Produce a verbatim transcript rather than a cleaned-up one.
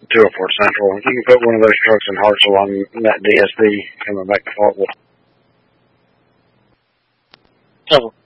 two oh four Central. If you can put one of those trucks in Hartselle on that D S B coming back to Faultville. Oh,